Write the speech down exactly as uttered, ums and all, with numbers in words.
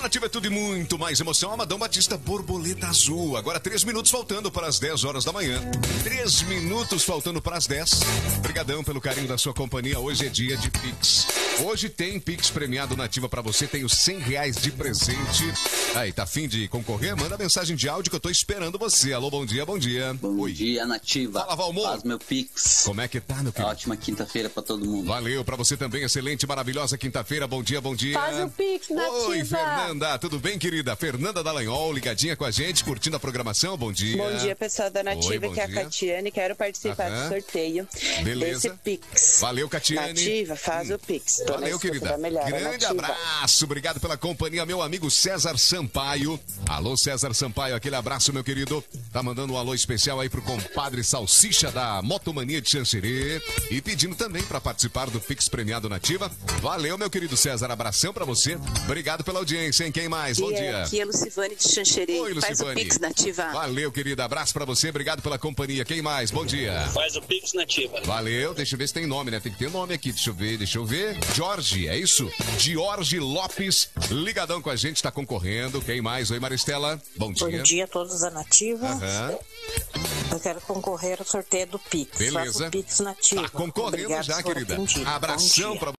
Nativa é tudo e muito mais emoção. Amadão Batista, borboleta azul. Agora três minutos faltando para as dez horas da manhã. Três minutos faltando para as dez. Obrigadão pelo carinho da sua companhia. Hoje é dia de Pix. Hoje tem Pix premiado Nativa para você. Tenho cem reais de presente. Aí, tá afim de concorrer? Manda mensagem de áudio que eu tô esperando você. Alô, bom dia, bom dia. Bom Oi. dia, Nativa. Fala, Valmor. Faz meu Pix. Como é que tá, meu querido? Ótima quinta-feira pra todo mundo. Valeu, pra você também. Excelente, maravilhosa quinta-feira. Bom dia, bom dia. Faz o Pix, Nativa. Oi, Fernanda. Tudo bem, querida? Fernanda Dallagnol, ligadinha com a gente, curtindo a programação. Bom dia. Bom dia, pessoal da Nativa, Oi, bom que é a dia. Catiane. Quero participar Aham. do sorteio Beleza. desse Pix. Valeu, Catiane. Nativa, faz Hum. o Pix. Tô na Valeu, escuta querida. da melhor, Grande Nativa. abraço. Obrigado pela companhia, meu amigo César Sampaio. Alô, César Sampaio. Aquele abraço, meu querido. Tá mandando um alô especial aí pro compadre Salsicha da Motomania de Xanxerê. E pedindo também pra participar do Pix premiado Nativa. Valeu, meu querido César. Abração pra você. Obrigado pela audiência, hein? Quem mais? Bom E é, dia. Aqui é Lucivane de Xanxerê. Oi, Faz o Lucivane. Pix Nativa. Valeu, querida. Abraço pra você. Obrigado pela companhia. Quem mais? Bom dia. Faz o Pix Nativa. Valeu. Deixa eu ver se tem nome, né? Tem que ter nome aqui. Deixa eu ver, deixa eu ver. Jorge, é isso? Jorge Lopes, ligadão com a gente, tá concorrendo. Quem mais? Oi, Maristela. Bom dia. Bom dia a todos da Nativa. Aham. Eu quero concorrer ao sorteio do Pix. Beleza. Faço o Pix Nativa. Tá concorrendo Obrigado já, se for querida. atendido. Bom Abração dia. pra